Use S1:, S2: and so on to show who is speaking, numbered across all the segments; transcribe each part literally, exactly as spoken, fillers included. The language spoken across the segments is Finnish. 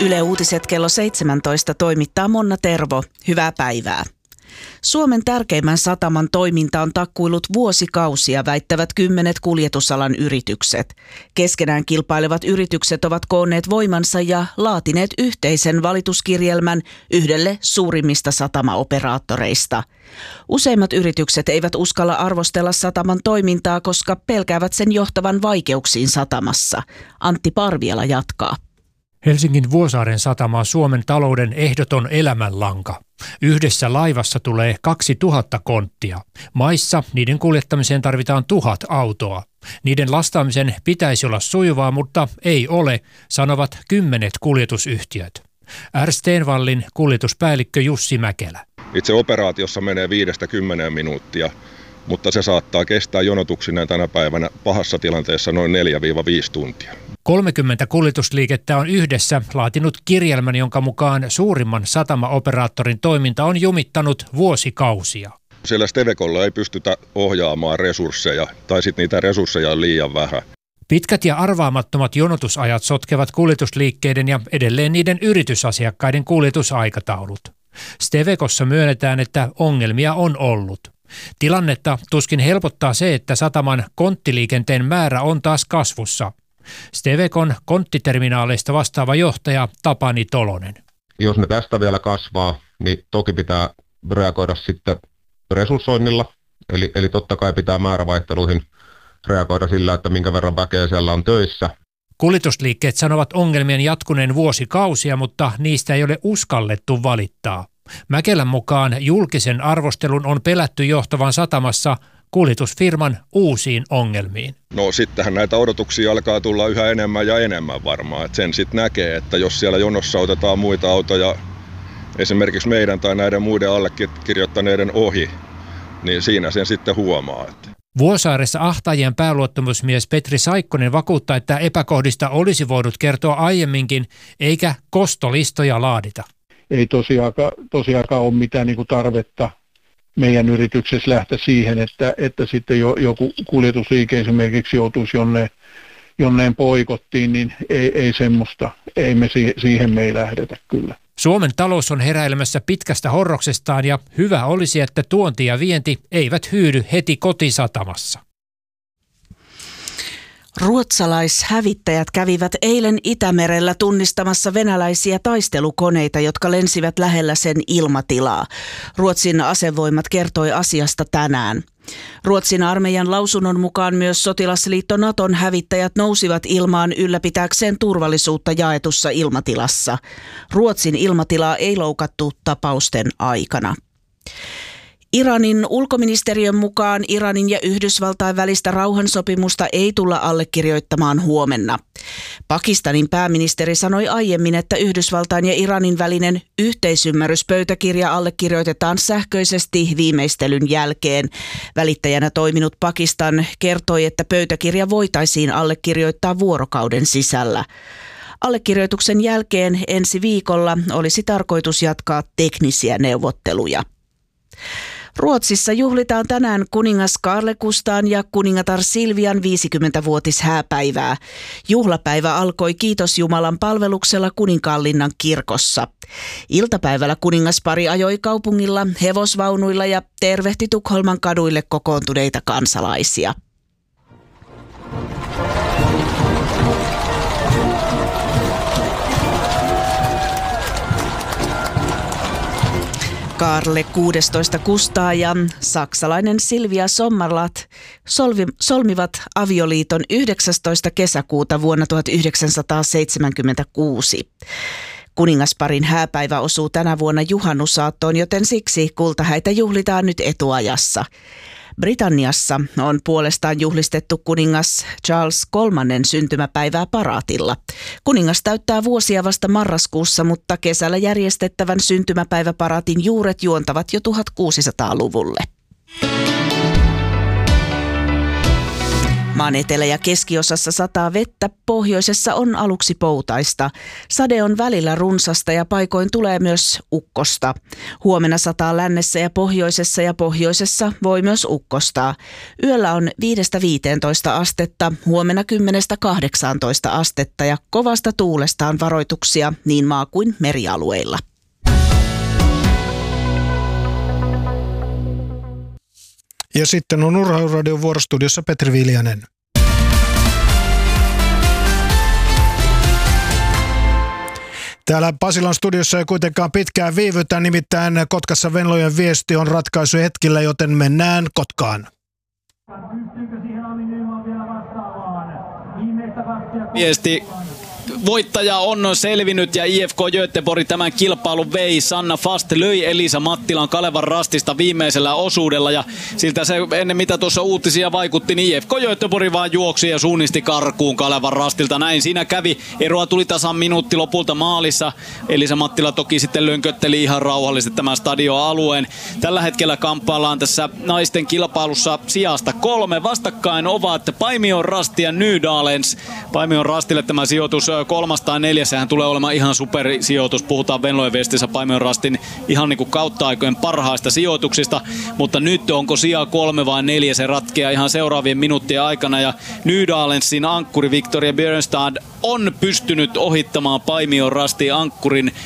S1: Yle Uutiset kello seitsemäntoista toimittaa Monna Tervo. Hyvää päivää. Suomen tärkeimmän sataman toiminta on takkuillut vuosikausia, väittävät kymmenet kuljetusalan yritykset. Keskenään kilpailevat yritykset ovat koonneet voimansa ja laatineet yhteisen valituskirjelmän yhdelle suurimmista satamaoperaattoreista. Useimmat yritykset eivät uskalla arvostella sataman toimintaa, koska pelkäävät sen johtavan vaikeuksiin satamassa. Antti Parviala jatkaa.
S2: Helsingin Vuosaaren satama on Suomen talouden ehdoton elämänlanka. Yhdessä laivassa tulee kaksituhatta konttia. Maissa niiden kuljettamiseen tarvitaan tuhat autoa. Niiden lastaamisen pitäisi olla sujuvaa, mutta ei ole, sanovat kymmenet kuljetusyhtiöt. R. Stenvallin kuljetuspäällikkö Jussi Mäkelä.
S3: Itse operaatiossa menee viidestä kymmeneen minuuttia, mutta se saattaa kestää jonotuksina tänä päivänä pahassa tilanteessa noin neljä viisi tuntia.
S2: kolmekymmentä kuljetusliikettä on yhdessä laatinut kirjelmän, jonka mukaan suurimman satamaoperaattorin toiminta on jumittanut vuosikausia.
S3: Siellä Stevecolla ei pystytä ohjaamaan resursseja, tai sitten niitä resursseja on liian vähän.
S2: Pitkät ja arvaamattomat jonotusajat sotkevat kuljetusliikkeiden ja edelleen niiden yritysasiakkaiden kuljetusaikataulut. Stevecossa myönnetään, että ongelmia on ollut. Tilannetta tuskin helpottaa se, että sataman konttiliikenteen määrä on taas kasvussa. Stevecon konttiterminaaleista vastaava johtaja Tapani Tolonen.
S4: Jos ne tästä vielä kasvaa, niin toki pitää reagoida sitten resurssoinnilla. Eli, eli totta kai pitää määrävaihteluihin reagoida sillä, että minkä verran väkeä siellä on töissä.
S2: Kuljetusliikkeet sanovat ongelmien jatkuneen vuosikausia, mutta niistä ei ole uskallettu valittaa. Mäkelän mukaan julkisen arvostelun on pelätty johtavan satamassa kuljetusfirman uusiin ongelmiin.
S3: No sittenhän näitä odotuksia alkaa tulla yhä enemmän ja enemmän varmaan. Et sen sitten näkee, että jos siellä jonossa otetaan muita autoja esimerkiksi meidän tai näiden muiden allekirjoittaneiden ohi, niin siinä sen sitten huomaa. Että.
S2: Vuosaaressa ahtaajien pääluottamusmies Petri Saikkonen vakuuttaa, että epäkohdista olisi voinut kertoa aiemminkin, eikä kostolistoja laadita.
S5: Ei tosiaankaan, tosiaankaan ole mitään niin kuin tarvetta meidän yrityksessä lähteä siihen, että, että sitten jo, joku kuljetusliike esimerkiksi joutuisi jonneen, jonneen poikottiin, niin ei, ei semmoista, ei me siihen, siihen me ei lähdetä kyllä.
S2: Suomen talous on heräilemässä pitkästä horroksestaan ja hyvä olisi, että tuonti ja vienti eivät hyydy heti kotisatamassa.
S1: Ruotsalaishävittäjät kävivät eilen Itämerellä tunnistamassa venäläisiä taistelukoneita, jotka lensivät lähellä sen ilmatilaa. Ruotsin asevoimat kertoi asiasta tänään. Ruotsin armeijan lausunnon mukaan myös sotilasliitto Naton hävittäjät nousivat ilmaan ylläpitääkseen turvallisuutta jaetussa ilmatilassa. Ruotsin ilmatilaa ei loukattu tapausten aikana. Iranin ulkoministeriön mukaan Iranin ja Yhdysvaltain välistä rauhansopimusta ei tulla allekirjoittamaan huomenna. Pakistanin pääministeri sanoi aiemmin, että Yhdysvaltain ja Iranin välinen yhteisymmärryspöytäkirja allekirjoitetaan sähköisesti viimeistelyn jälkeen. Välittäjänä toiminut Pakistan kertoi, että pöytäkirja voitaisiin allekirjoittaa vuorokauden sisällä. Allekirjoituksen jälkeen ensi viikolla olisi tarkoitus jatkaa teknisiä neuvotteluja. Ruotsissa juhlitaan tänään kuningas Carl Gustaan ja kuningatar Silvian viisikymmenvuotishääpäivää. Juhlapäivä alkoi Kiitos Jumalan palveluksella Kuninkaanlinnan kirkossa. Iltapäivällä kuningaspari ajoi kaupungilla hevosvaunuilla ja tervehti Tukholman kaduille kokoontuneita kansalaisia. Karle kuusitoista Gustaa ja saksalainen Silvia Sommerlath solmivat avioliiton yhdeksästoista kesäkuuta vuonna tuhatyhdeksänsataaseitsemänkymmentäkuusi. Kuningasparin hääpäivä osuu tänä vuonna juhannusaattoon, joten siksi kultahäitä juhlitaan nyt etuajassa. Britanniassa on puolestaan juhlistettu kuningas Charles kolmannen syntymäpäivää paraatilla. Kuningas täyttää vuosia vasta marraskuussa, mutta kesällä järjestettävän syntymäpäiväparaatin juuret juontavat jo tuhatkuusisataaluvulle. Maan etelä- ja keskiosassa sataa vettä, pohjoisessa on aluksi poutaista. Sade on välillä runsasta ja paikoin tulee myös ukkosta. Huomenna sataa lännessä ja pohjoisessa ja pohjoisessa voi myös ukkostaa. Yöllä on viidestä viiteentoista astetta, huomenna kymmenestä kahdeksaantoista astetta ja kovasta tuulesta on varoituksia niin maa- kuin merialueilla.
S6: Ja sitten on Urheiluradion vuorostudiossa Petri Viljanen. Täällä Pasilan studiossa ei kuitenkaan pitkään viivytä, nimittäin Kotkassa Venlojen viesti on ratkaisu hetkillä, joten mennään Kotkaan.
S7: Viesti. Voittaja on selvinnyt ja I F K Göteborg tämän kilpailun vei. Sanna Fast löi Elisa Mattilan Kalevan rastista viimeisellä osuudella ja siltä se ennen mitä tuossa uutisia vaikutti, niin I F K Göteborg vaan juoksi ja suunnisti karkuun Kalevan rastilta. Näin siinä kävi. Eroa tuli tasan minuutti lopulta maalissa. Elisa Mattila toki sitten lönkötteli ihan rauhallisesti tämän stadioalueen. Tällä hetkellä kamppaillaan tässä naisten kilpailussa sijasta kolme. Vastakkain ovat Paimion Rasti ja Nydalens. Paimion Rastille tämä sijoitus kolmas tai neljäs, sehän tulee olemaan ihan supersijoitus. Puhutaan Venlojen viestissä Paimion Rastin ihan niin kuin kautta aikojen parhaista sijoituksista, mutta nyt onko sija kolme vai neljä, se ratkeaa ihan seuraavien minuuttien aikana ja Nydalensin ankkuri Victoria Björnstad on pystynyt ohittamaan Paimion Rastin ankkurin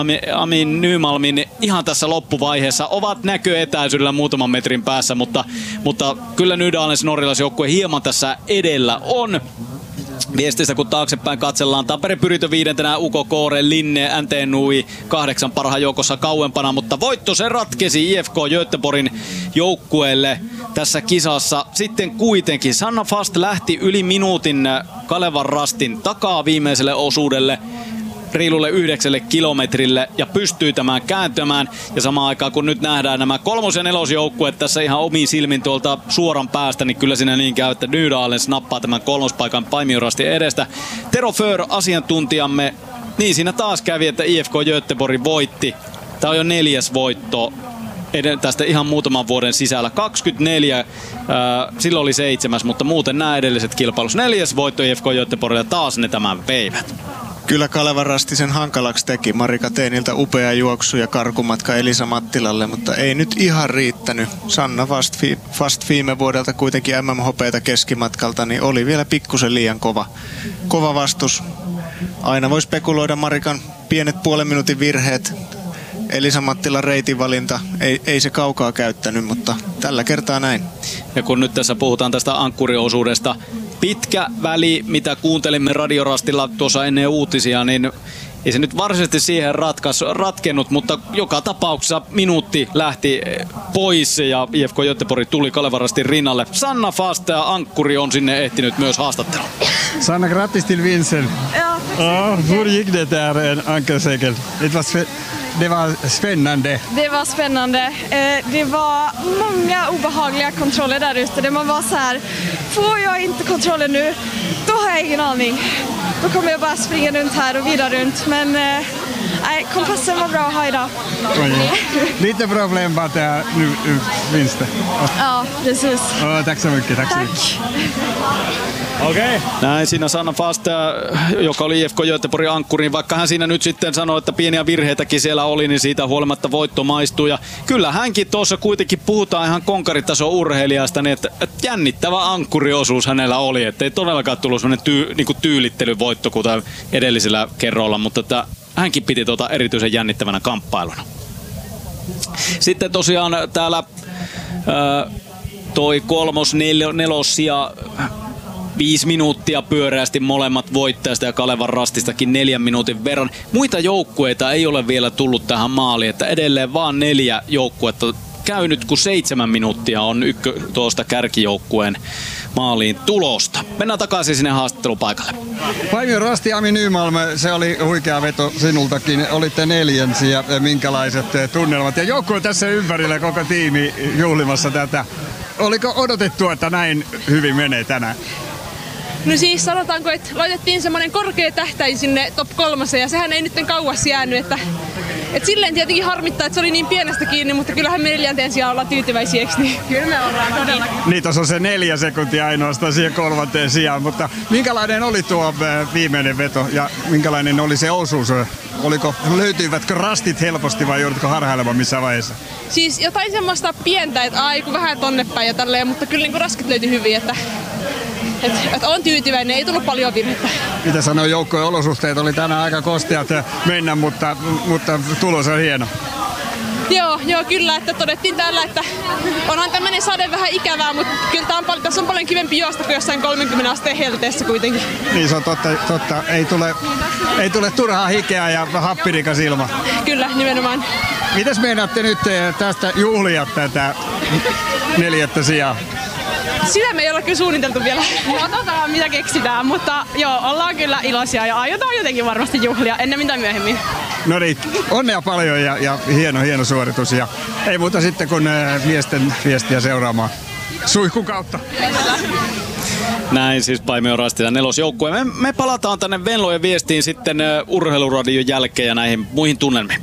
S7: Amin Nymalmin ihan tässä loppuvaiheessa. Ovat näköetäisyydellä muutaman metrin päässä, mutta, mutta kyllä Nydalens norjalaisjoukkue hieman tässä edellä on. Viestistä kun taaksepäin katsellaan, Tampere Pyritö viidentenä, Uko Koore, Linne, N T Nui kahdeksan parhaan joukossa kauempana, mutta voitto se ratkesi I F K Göteborgin joukkueelle tässä kisassa. Sitten kuitenkin Sanna Fast lähti yli minuutin Kalevan rastin takaa viimeiselle osuudelle, reilulle yhdeksälle kilometrille ja pystyy tämän kääntämään. Ja samaan aikaan kun nyt nähdään nämä kolmos- ja nelosjoukkueet tässä ihan omiin silmin tuolta suoran päästä, niin kyllä siinä niin käy, että Nydalens nappaa tämän kolmospaikan Paimion Rastin edestä. Tero Föhr, asiantuntijamme, niin siinä taas kävi, että I F K Göteborg voitti. Tämä on jo neljäs voitto tästä ihan muutaman vuoden sisällä. kaksikymmentäneljä, äh, silloin oli seitsemäs, mutta muuten nämä edelliset kilpailut. Neljäs voitto I F K Göteborgilla, taas ne tämän veivät.
S8: Kyllä Kalevan Rasti sen hankalaksi teki. Marika Teeniltä upea juoksu ja karkumatka Elisa Mattilalle, mutta ei nyt ihan riittänyt. Sanna Fast, Fast viime vuodelta kuitenkin M M H-hopeita keskimatkalta, niin oli vielä pikkusen liian kova, kova vastus. Aina voi spekuloida Marikan pienet puolen minuutin virheet. Elisa Mattilan reitinvalinta, ei, ei se kaukaa käyttänyt, mutta tällä kertaa näin.
S7: Ja kun nyt tässä puhutaan tästä ankkuriosuudesta, pitkä väli, mitä kuuntelimme Radiorastilla tuossa ennen uutisia, niin ei se nyt varsinaisesti siihen ratkas, ratkennut, mutta joka tapauksessa minuutti lähti pois ja I F K Göteborg tuli Kalevan Rastin rinnalle. Sanna Fast ja ankkuri on sinne ehtinyt myös haastatteluun.
S9: Sanna, grattis till vinsten.
S10: Ja,
S9: ja, hur gick det där en ankersegel? Det var, det var spännande.
S10: Det var spännande. Det var många obehagliga kontroller där ute. Det man var så här, får jag inte kontroller nu, då har jag ingen aning. Då kommer jag bara springa runt här och vidare runt. Men nej, kompassen var bra att ha idag.
S9: Lite problem bara att nu vinsten.
S10: Ja, precis.
S9: Oh, tack så mycket. Tack,
S10: tack.
S9: så mycket. Okei. Okay.
S7: Näin siinä Sanna Fast, joka oli I F K Göteborgin ankkuri, vaikka hän siinä nyt sitten sanoi, että pieniä virheitäkin siellä oli, niin siitä huolimatta voitto maistuu. Ja kyllä hänkin tuossa kuitenkin puhutaan ihan konkaritason urheilijasta, niin että, että jännittävä ankkuriosuus hänellä oli, että ei todellakaan tullut sellainen tyy, niin kuin tyylittelyvoitto kuten edellisellä kerralla, mutta että hänkin piti tuota erityisen jännittävänä kamppailuna. Sitten tosiaan täällä ää, toi kolmos, nel, nelos ja viisi minuuttia pyöreästi molemmat voittajasta ja Kalevan Rastistakin neljän minuutin verran. Muita joukkueita ei ole vielä tullut tähän maaliin, että edelleen vaan neljä joukkuetta käynyt, kun seitsemän minuuttia on ykkö tuosta kärkijoukkueen maaliin tulosta. Mennään takaisin sinne haastattelupaikalle.
S9: Paimion Rasti, Ami Nymalm, se oli huikea veto sinultakin. Olitte neljänsiä, minkälaiset tunnelmat? Ja joukkue tässä ympärillä, koko tiimi juhlimassa tätä. Oliko odotettu, että näin hyvin menee tänään?
S11: No siis sanotaanko, että laitettiin semmoinen korkea tähtäin sinne top kolmaseen ja sehän ei nyt kauas jäänyt, että Et silleen tietenkin harmittaa, että se oli niin pienestä kiinni, mutta kyllähän me neljänteen sijaan ollaan tyytyväisiä, eikö niin? Kyllä me ollaan todellakin.
S9: Niin, tuossa on se neljä sekuntia ainoastaan siihen kolmanteen sijaan, mutta minkälainen oli tuo viimeinen veto ja minkälainen oli se osuus? Oliko, löytyivätkö rastit helposti vai joudutko harhailemaan missään vaiheessa?
S11: Siis jotain semmoista pientä, että ai kun vähän tonne päin ja tälleen, mutta kyllä niin raskat löytyi hyvin, että Että et on tyytyväinen, ei tullut paljon virhettä.
S9: Mitä sanoo joukkojen olosuhteet? Oli tänään aika kosteat mennä, mutta, mutta tulos on hieno.
S11: Joo, joo, kyllä, että todettiin täällä, että onhan tämmöinen sade vähän ikävää, mutta kyllä tää on paljon, tässä on paljon kivempi juosta kuin jossain kolmenkymmenen asteen helteessä kuitenkin.
S9: Niin se on totta, totta. Ei, tule, ei tule turhaa hikeä ja happirikas ilma.
S11: Kyllä, nimenomaan.
S9: Mitäs meinaatte nyt tästä juhlia tätä neljättä sijaa?
S11: Sitä me ei olla kyllä suunniteltu vielä. Katsotaan mitä keksitään, mutta joo, ollaan kyllä iloisia ja aiotaan jotenkin varmasti juhlia ennemmin tai myöhemmin.
S9: No niin, onnea paljon ja, ja hieno, hieno suoritus ja ei muuta sitten kuin miesten viestiä seuraamaan suihkun kautta.
S7: Näin siis Paimion Rastila nelosjoukkue. Me, me palataan tänne Venlojen viestiin sitten uh, urheiluradion jälkeen ja näihin muihin tunnelmiin.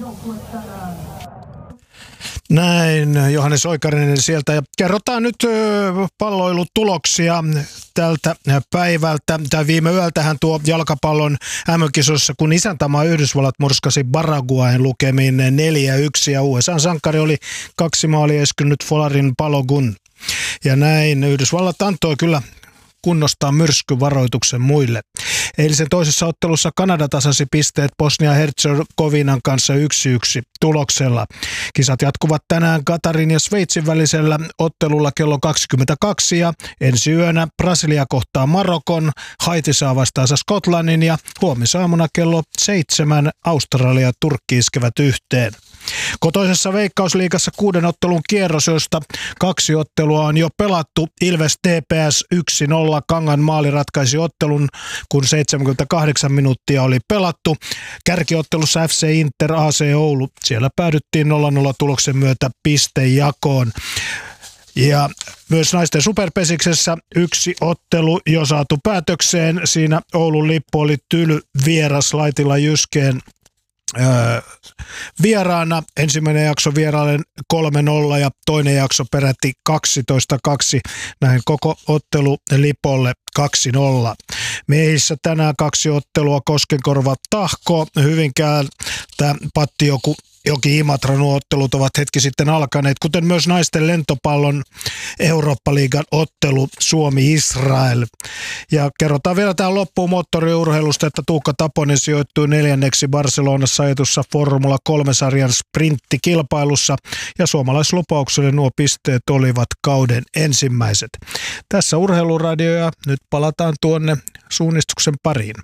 S6: Näin, Johannes Oikarinen sieltä. Ja kerrotaan nyt palloilutuloksia tältä päivältä. Tämä viime yöltähän tuo jalkapallon äm äm-kisossa, kun isäntämaa Yhdysvallat murskasi Paraguayn lukemiin neljä yksi ja U S A:n sankari oli kaksi maalia eskynyt Folarin Balogun. Ja näin Yhdysvallat antoi kyllä kunnostaa myrskyvaroituksen muille. Eilisen toisessa ottelussa Kanada tasasi pisteet Bosnia-Herzegovinan kanssa yksi yksi tuloksella. Kisat jatkuvat tänään Katarin ja Sveitsin välisellä ottelulla kello kaksikymmentäkaksi ja ensi yönä Brasilia kohtaa Marokon, Haiti saa vastaansa Skotlannin ja huomisaamuna kello seitsemän Australia ja Turkki iskevät yhteen. Kotoisessa Veikkausliigassa kuuden ottelun kierros, josta kaksi ottelua on jo pelattu. Ilves T P S yksi nolla. Kangan maali ratkaisi ottelun, kun seitsemänkymmentäkahdeksan minuuttia oli pelattu. Kärkiottelussa F C Inter A C Oulu. Siellä päädyttiin nolla nolla tuloksen myötä pistejakoon. Ja myös naisten superpesiksessä yksi ottelu jo saatu päätökseen. Siinä Oulun lippu oli tyly vieras Laitila Jyskeen Öö, vieraana. Ensimmäinen jakso vierailen kolme nolla ja toinen jakso peräti kaksitoista kaksi. Näin koko ottelu Lipolle kaksi nolla. Miehissä tänään kaksi ottelua Koskenkorva Tahko. Hyvinkään tämä Pattijoki Joki Imatra nuo ottelut ovat hetki sitten alkaneet, kuten myös naisten lentopallon Eurooppa-liigan ottelu Suomi-Israel. Ja kerrotaan vielä tähän loppuun moottoriurheilusta, että Tuukka Taponen sijoittui neljänneksi Barcelonassa ajetussa Formula kolme-sarjan sprinttikilpailussa ja suomalaislupaukselle nuo pisteet olivat kauden ensimmäiset. Tässä Urheiluradio ja nyt palataan tuonne suunnistuksen pariin.